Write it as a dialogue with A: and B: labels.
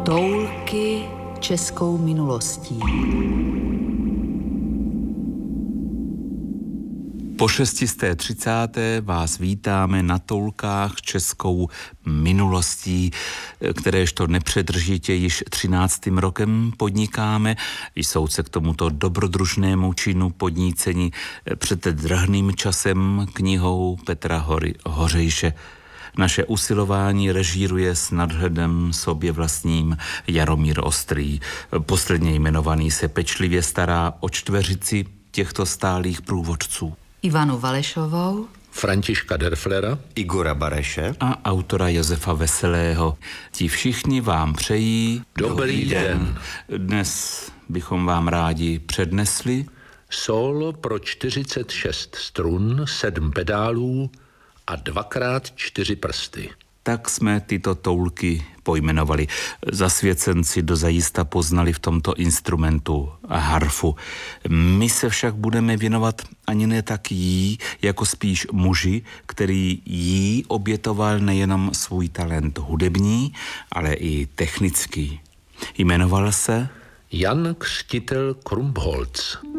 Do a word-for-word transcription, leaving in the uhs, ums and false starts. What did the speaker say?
A: Toulky českou minulostí.
B: Po šestisté třicáté vás vítáme na Toulkách českou minulostí, kteréžto nepřetržitě již třináctým rokem podnikáme. Jsou se k tomuto dobrodružnému činu podníceni před drhným časem knihou Petra Hory, Hořejše. Naše usilování režíruje s nadhledem sobě vlastním Jaromír Ostrý. Posledně jmenovaný se pečlivě stará o čtveřici těchto stálých průvodců.
A: Ivanu Valešovou,
C: Františka Derflera,
D: Igora Bareše
B: a autora Josefa Veselého. Ti všichni vám přejí
C: dobrý den.
B: Dnes bychom vám rádi přednesli
C: sólo pro čtyřicet šest strun, sedm pedálů a dvakrát čtyři prsty.
B: Tak jsme tyto toulky pojmenovali. Zasvěcenci dozajista poznali v tomto instrumentu harfu. My se však budeme věnovat ani ne tak jí, jako spíš muži, který jí obětoval nejenom svůj talent hudební, ale i technický. Jmenoval se
C: Jan Křtitel Krumpholz.